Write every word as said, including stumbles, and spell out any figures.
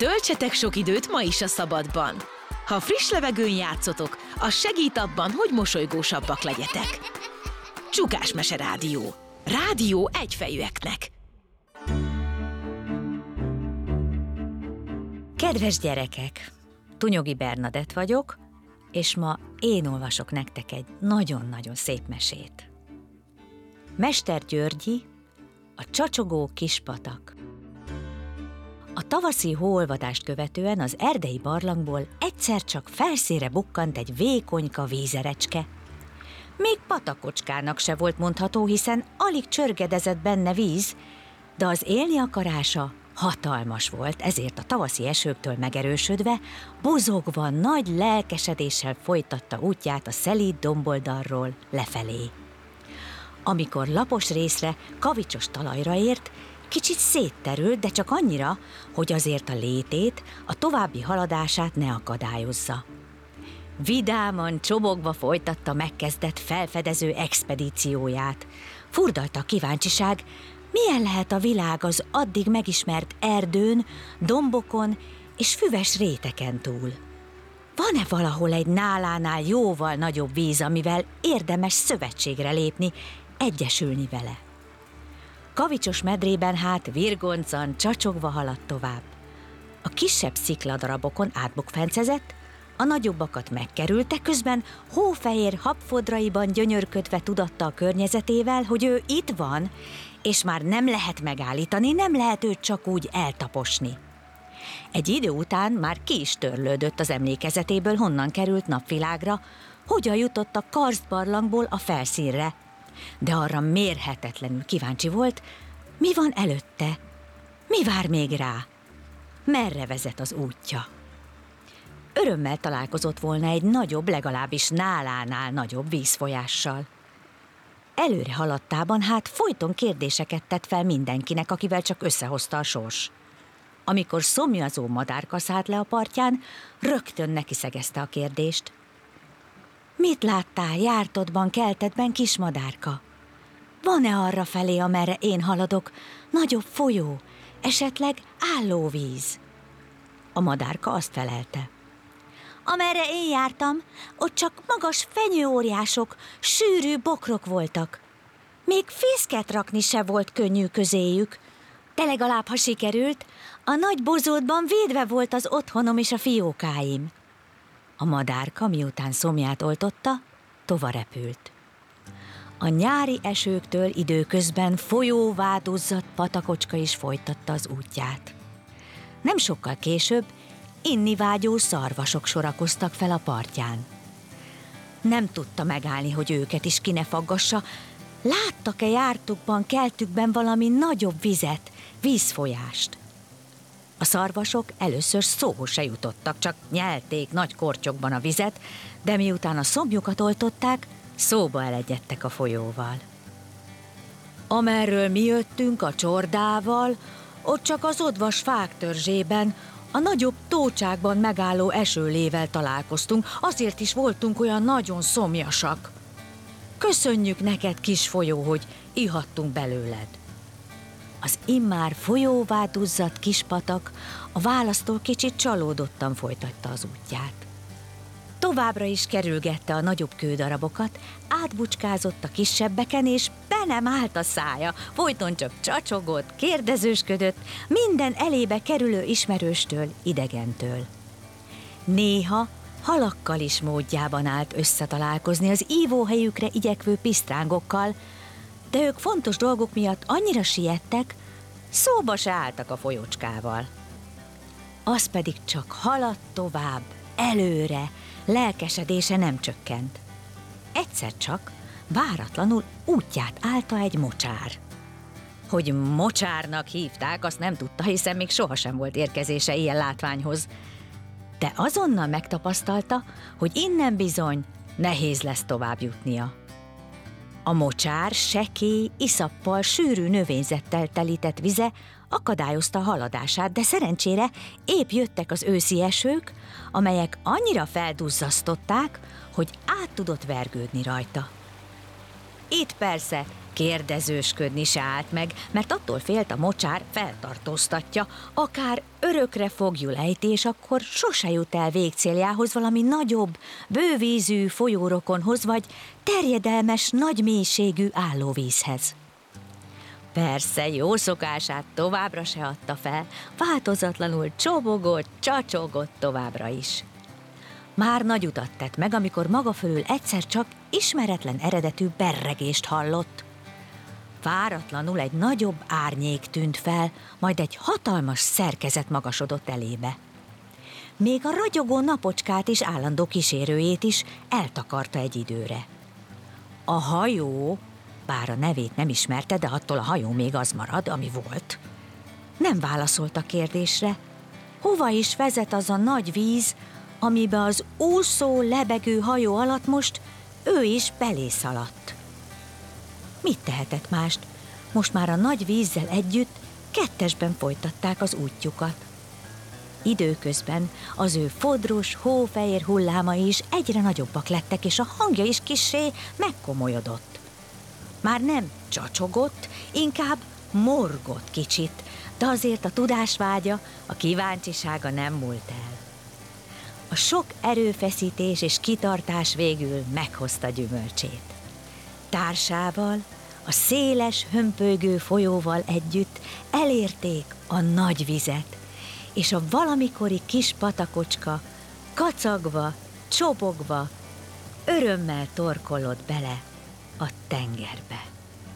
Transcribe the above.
Töltsetek sok időt ma is a szabadban. Ha friss levegőn játszotok, az segít abban, hogy mosolygósabbak legyetek. Csukás Mese Rádió. Rádió egyfejűeknek. Kedves gyerekek! Tunyogi Bernadett vagyok, és ma én olvasok nektek egy nagyon-nagyon szép mesét. Mester Györgyi, a csacsogó kispatak. A tavaszi hóolvadást követően az erdei barlangból egyszer csak felszínre bukkant egy vékonyka vízerecske. Még patakocskának se volt mondható, hiszen alig csörgedezett benne víz, de az élni akarása hatalmas volt, ezért a tavaszi esőktől megerősödve, bozogva, nagy lelkesedéssel folytatta útját a szelíd domboldalról lefelé. Amikor lapos részre, kavicsos talajra ért, kicsit szétterült, de csak annyira, hogy azért a létét, a további haladását ne akadályozza. Vidáman, csobogva folytatta megkezdett felfedező expedícióját. Furdalta a kíváncsiság, milyen lehet a világ az addig megismert erdőn, dombokon és füves réteken túl. Van-e valahol egy nálánál jóval nagyobb víz, amivel érdemes szövetségre lépni, egyesülni vele? Kavicsos medrében hát virgoncan, csacsogva haladt tovább. A kisebb szikladarabokon átbukfencezett, a nagyobbakat megkerülte, közben hófehér habfodraiban gyönyörködve tudatta a környezetével, hogy ő itt van, és már nem lehet megállítani, nem lehet őt csak úgy eltaposni. Egy idő után már ki is törlődött az emlékezetéből, honnan került napvilágra, hogyan jutott a karsztbarlangból a felszínre, de arra mérhetetlenül kíváncsi volt, mi van előtte, mi vár még rá, merre vezet az útja. Örömmel találkozott volna egy nagyobb, legalábbis nálánál nagyobb vízfolyással. Előre haladtában hát folyton kérdéseket tett fel mindenkinek, akivel csak összehozta a sors. Amikor szomjazó madárka szállt le a partján, rögtön nekiszegezte a kérdést. Mit láttál jártodban, keltedben, kis madárka? Van-e arra felé, amerre én haladok, nagyobb folyó, esetleg állóvíz? A madárka azt felelte. Amerre én jártam, ott csak magas fenyőóriások, sűrű bokrok voltak. Még fészket rakni se volt könnyű közéjük, de legalább, ha sikerült, a nagy bozótban védve volt az otthonom és a fiókáim. A madárka, miután szomját oltotta, tova repült. A nyári esőktől időközben folyóvádozzadt patakocska is folytatta az útját. Nem sokkal később innivágyó szarvasok sorakoztak fel a partján. Nem tudta megállni, hogy őket is ki ne faggassa. Láttak-e jártukban, keltükben valami nagyobb vizet, vízfolyást? A szarvasok először szóhoz se jutottak, csak nyelték nagy kortyokban a vizet, de miután a szomjukat oltották, szóba elegyedtek a folyóval. Amerről mi jöttünk a csordával, ott csak az odvas fák törzsében, a nagyobb tócsákban megálló esőlével találkoztunk, azért is voltunk olyan nagyon szomjasak. Köszönjük neked, kis folyó, hogy ihattunk belőled. Az immár folyóvá duzzadt kis patak a választól kicsit csalódottan folytatta az útját. Továbbra is kerülgette a nagyobb kődarabokat, átbucskázott a kisebbeken, és be nem állt a szája, folyton csak csacsogott, kérdezősködött, minden elébe kerülő ismerőstől, idegentől. Néha halakkal is módjában állt összetalálkozni az ívóhelyükre igyekvő pisztrángokkal, de ők fontos dolgok miatt annyira siettek, szóba se álltak a folyócskával. Az pedig csak haladt tovább, előre, lelkesedése nem csökkent. Egyszer csak váratlanul útját állta egy mocsár. Hogy mocsárnak hívták, azt nem tudta, hiszen még sohasem volt érkezése ilyen látványhoz. De azonnal megtapasztalta, hogy innen bizony nehéz lesz tovább jutnia. A mocsár sekély, iszappal, sűrű növényzettel telített vize akadályozta a haladását, de szerencsére épp jöttek az őszi esők, amelyek annyira felduzzasztották, hogy át tudott vergődni rajta. Itt persze kérdezősködni se állt meg, mert attól félt, a mocsár feltartóztatja, akár örökre fogjul ejti, és akkor sose jut el végcéljához, valami nagyobb, bővízű folyórokonhoz, vagy terjedelmes, nagy mélységű állóvízhez. Persze, jó szokását továbbra se adta fel, változatlanul csobogott, csacsogott továbbra is. Már nagy utat tett meg, amikor maga fölül egyszer csak ismeretlen eredetű berregést hallott. Váratlanul egy nagyobb árnyék tűnt fel, majd egy hatalmas szerkezet magasodott elébe. Még a ragyogó napocskát és állandó kísérőjét is eltakarta egy időre. A hajó, bár a nevét nem ismerte, de attól a hajó még az marad, ami volt, nem válaszolt a kérdésre, hova is vezet az a nagy víz, amibe az úszó, lebegő hajó alatt most ő is belészaladt. Mit tehetett mást? Most már a nagy vízzel együtt kettesben folytatták az útjukat. Időközben az ő fodros, hófehér hullámai is egyre nagyobbak lettek, és a hangja is kissé megkomolyodott. Már nem csacsogott, inkább morgott kicsit, de azért a tudásvágya, a kíváncsisága nem múlt el. A sok erőfeszítés és kitartás végül meghozta gyümölcsét. Társával, a széles, hömpölygő folyóval együtt elérték a nagy vizet, és a valamikori kis patakocska kacagva, csobogva, örömmel torkollott bele a tengerbe.